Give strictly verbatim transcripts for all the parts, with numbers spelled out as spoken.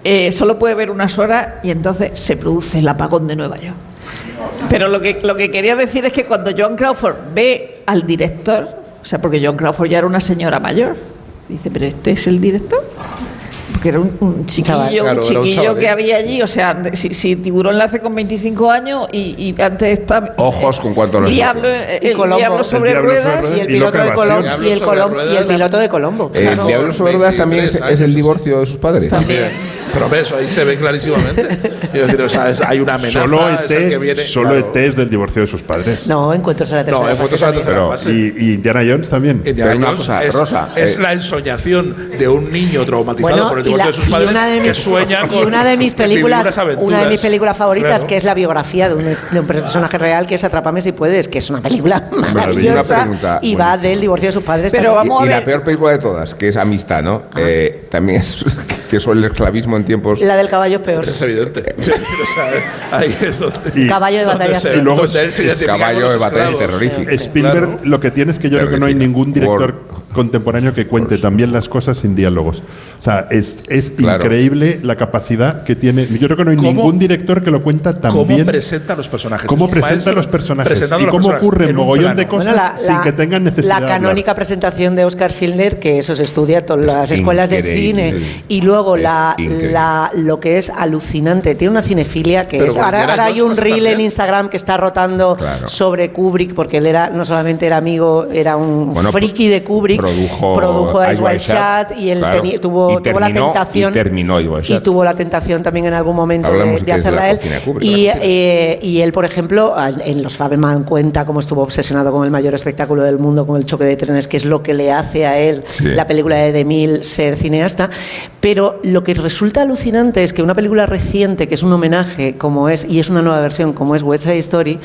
eh, solo puede ver unas horas y entonces se produce el apagón de Nueva York. Pero lo que, lo que quería decir es que cuando Joan Crawford ve al director, o sea, porque Joan Crawford ya era una señora mayor, dice, ¿pero este es el director? Porque era un, un chiquillo, claro, un chiquillo un que había allí, o sea, si, si Tiburón la hace con veinticinco años y, y antes está... Ojos con cuánto los Diablo, el, el Diablo sobre el ruedas, ruedas y el piloto de Colombo y el, Colombo, y el piloto de Colombo. El claro. Diablo sobre ruedas también es, es el divorcio de sus padres. También. Pero hombre, eso ahí se ve clarísimamente. Quiero decir, o sea, es, hay una amenaza. Solo E T que viene, solo claro. E T es del divorcio de sus padres. No, Encuentros a la tercera No, Encuentros a la tercera fase. Y, y Indiana Jones también. Indiana Pero una Jones cosa, es, Rosa, es eh, la ensoñación de un niño traumatizado bueno, por el divorcio la, de sus padres de mis, que sueña con y una de mis películas, una de mis películas favoritas, claro. que es la biografía de un, de un personaje real, que es Atrápame si puedes, que es una película maravillosa y va del divorcio de sus padres. Pero vamos y, a y ver. la peor película de todas, que es Amistad, ¿no? Eh, también es que sobre el esclavismo en tiempos. La del caballo es peor. Eso es evidente. O sea, ahí es donde. Y, caballo de batalla. Se, y luego donde él se identifica Caballo con de los batalla es esclavos. terrorífico. Spielberg, Claro. lo que tiene es que yo creo que no hay ningún director Word. contemporáneo que cuente también las cosas sin diálogos. O sea, es, es Claro. increíble la capacidad que tiene. Yo creo que no hay ¿Cómo- ningún director que lo cuenta tan ¿Cómo bien. presenta a los personajes? Cómo Es un presenta maestro a los personajes presentando y a los cómo personajes ocurre en un un mogollón plano. de cosas Bueno, la, sin la- que tengan necesidad la de hablar. canónica presentación de Oscar Schindler, que eso se estudia en todas las Es escuelas de increíble. cine, y luego Es la, increíble. la lo que es alucinante, tiene una cinefilia que Pero es, con ahora, Indiana ahora hay Jones un pasa reel también. en Instagram que está rotando Claro. sobre Kubrick, porque él era no solamente era amigo, era un Bueno, friki de Kubrick, produjo produjo Eyes Eyes Wide Wide Shut, y él claro. teni- tuvo, Y tuvo la terminó- tentación y terminó Eyes Wide y Shut. tuvo la tentación también en algún momento Hablamos de, si de quieres de la hacerla él. cocina de Kubrick, Y, la cocina. eh, y él, por ejemplo, al- en Los Fabelman cuenta cómo estuvo obsesionado con el mayor espectáculo del mundo, con el choque de trenes, que es lo que le hace a él Sí. la película de DeMille ser cineasta. Pero lo que resulta alucinante es que una película reciente, que es un homenaje, como es, y es una nueva versión, como es West Side Story,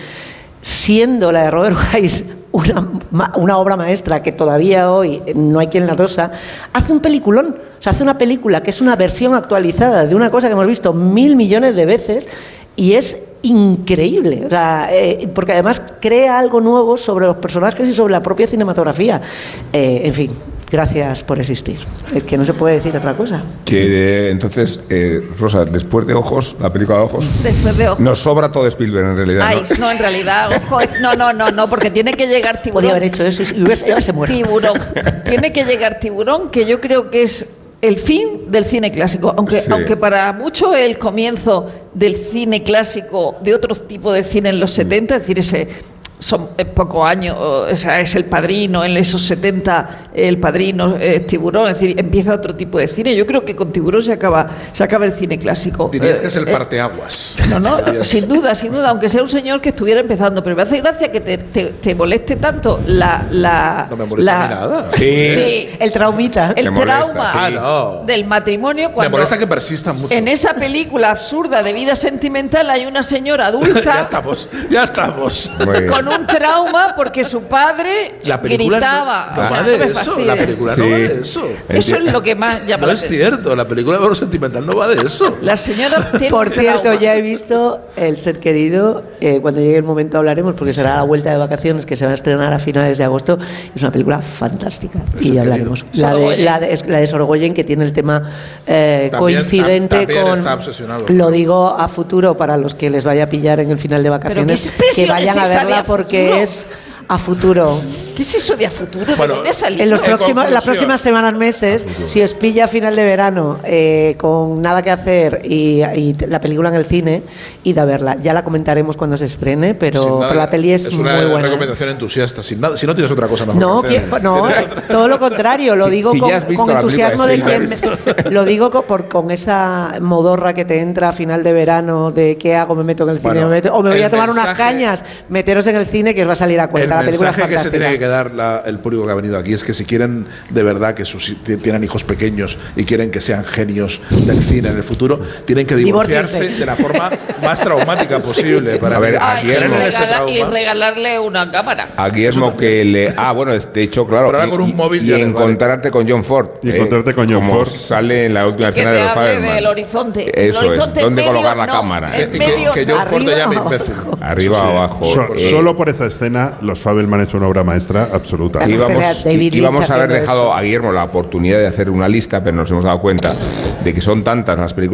siendo la de Robert Wise una, ma- una obra maestra que todavía hoy no hay quien la tosa, hace un peliculón. O sea, hace una película que es una versión actualizada de una cosa que hemos visto mil millones de veces y es increíble. O sea, eh, porque además crea algo nuevo sobre los personajes y sobre la propia cinematografía. Eh, en fin, gracias por existir. Es que no se puede decir otra cosa. Que eh, entonces, eh, Rosa, después de Ojos, la película de Ojos, Después de Ojos. nos sobra todo Spielberg en realidad. Ay, ¿no? no, en realidad, ojo, no, no, no, no, porque tiene que llegar Tiburón. Podría haber hecho eso y hubiese, hubiese muerto. Tiburón. Tiene que llegar Tiburón, que yo creo que es el fin del cine clásico. Aunque, Sí. aunque para mucho el comienzo del cine clásico, de otro tipo de cine en los setenta, es decir, ese son pocos años, o sea, es El Padrino, en esos setenta, El Padrino, eh, Tiburón, es decir, empieza otro tipo de cine. Yo creo que con Tiburón se acaba, se acaba el cine clásico. Dirías que es el Eh, eh, parteaguas. No, no, sin duda, sin duda, aunque sea un señor que estuviera empezando, pero me hace gracia que te, te, te moleste tanto la... la No me molesta la- a mí nada. Sí. Sí, El traumita. el Me molesta, trauma sí. Ah, no. del matrimonio Me cuando molesta que persistan mucho. en esa película absurda de vida sentimental hay una señora ya adulta estamos, ya estamos. Muy bien. con un trauma porque su padre La película gritaba. no, no O sea, va no de me eso. fastidies. La película Sí. no va de eso. Eso es lo que más llama No la es atención. cierto. La película de valor sentimental no va de eso. La señora tiene Por un cierto, trauma. ya he visto El Ser Querido, eh, cuando llegue el momento hablaremos, porque será la vuelta de vacaciones que se va a estrenar a finales de agosto. Es una película fantástica y Ser hablaremos. Querido. La de, Sorogoyen. la, de, es la de Sorogoyen, que tiene el tema eh, También- coincidente tam- también con... está obsesionado. Lo digo a futuro para los que les vaya a pillar en el final de vacaciones, ¿qué expresión que vayan es a esa de verla a porque futuro? es a futuro. ¿Qué es eso de a futuro? ¿De Bueno, dónde ha salido? En los En próximos, las conclusión. próximas semanas, meses, si os pilla a final de verano eh, con nada que hacer y, y la película en el cine, id a verla. Ya la comentaremos cuando se estrene, pero, Sin nada, pero la peli es, una muy buena. recomendación entusiasta. Sin nada, si no tienes otra cosa mejor No, que hacer. que- no, Tienes otra- todo lo contrario, lo Si- digo si ya con, has visto con la película entusiasmo de de quien Spielberg. me- lo digo con, por- con esa modorra que te entra a final de verano de qué hago, me meto en el cine, Bueno, me meto- o me voy el a tomar unas mensaje- cañas, meteros en el cine que os va a salir a El cuenta. La película es mensaje que se fantástica. tiene que dar la- el público que ha venido aquí es que si quieren de verdad que sus, t- tienen hijos pequeños y quieren que sean genios del cine en el futuro, tienen que divorciarse Divórciense. de la forma más traumática posible. Para A ver, que- a Ay, y, Guillermo. ese regala- y trauma. regalarle una cámara. A Guillermo que le... Ah, bueno, de hecho, claro. Pero ahora y- con un y- móvil y ya le vale. encontrarte con John Ford. Y encontrarte con John como Ford. sale en la última Que escena te de los hable Fabelman. del horizonte. Eso El horizonte es, ¿dónde en medio, colocar la no, cámara? en que, medio, que John Ford te arriba llame o abajo. imbécil. Arriba o abajo. So- Eh, solo por esa escena, Los Fabelman es una obra maestra absoluta. Además, íbamos, tener a David Lynch íbamos a haber haciendo dejado eso. a Guillermo la oportunidad de hacer una lista, pero nos hemos dado cuenta de que son tantas las películas